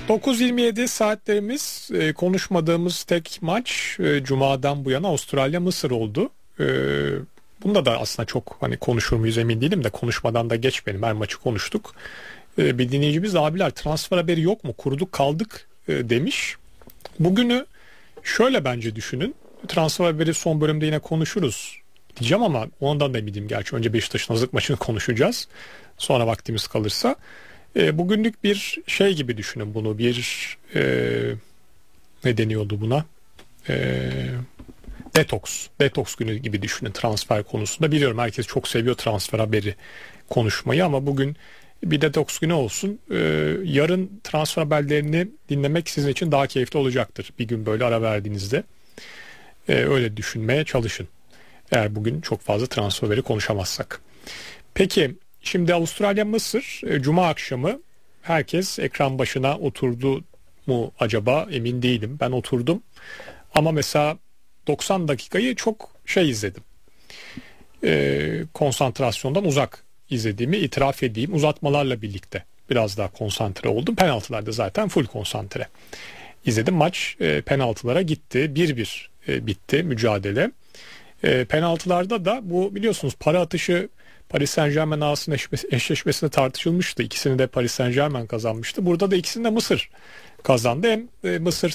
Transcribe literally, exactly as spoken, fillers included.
dokuz yirmi yedi saatlerimiz, e, konuşmadığımız tek maç e, Cuma'dan bu yana Avustralya-Mısır oldu. E, bunda da aslında çok hani konuşur muyuz emin değilim de konuşmadan da geç benim her maçı konuştuk. E, bir dinleyicimiz abiler transfer haberi yok mu kurduk kaldık e, demiş. Bugünü şöyle bence düşünün, transfer haberi son bölümde yine konuşuruz diyeceğim ama ondan da eminim gerçi. Önce Beşiktaş'ın hazırlık maçını konuşacağız, sonra vaktimiz kalırsa. E, bugünlük bir şey gibi düşünün bunu, bir e, ne deniyordu buna, e, detoks detoks günü gibi düşünün transfer konusunda. Biliyorum herkes çok seviyor transfer haberi konuşmayı ama bugün bir detoks günü olsun. E, yarın transfer haberlerini dinlemek sizin için daha keyifli olacaktır, bir gün böyle ara verdiğinizde. E, öyle düşünmeye çalışın eğer bugün çok fazla transfer haberi konuşamazsak. Peki, şimdi Avustralya-Mısır e, Cuma akşamı. Herkes ekran başına oturdu mu acaba, emin değilim. Ben oturdum ama mesela doksan dakikayı çok şey izledim. E, konsantrasyondan uzak izlediğimi itiraf edeyim. Uzatmalarla birlikte biraz daha konsantre oldum. Penaltılarda zaten full konsantre izledim. Maç e, penaltılara gitti. bir bir e, bitti mücadele. E, penaltılarda da bu biliyorsunuz para atışı Paris Saint-Germain Arsenal eşleşmesinde tartışılmıştı. İkisini de Paris Saint-Germain kazanmıştı. Burada da ikisini de Mısır kazandı. Hem Mısır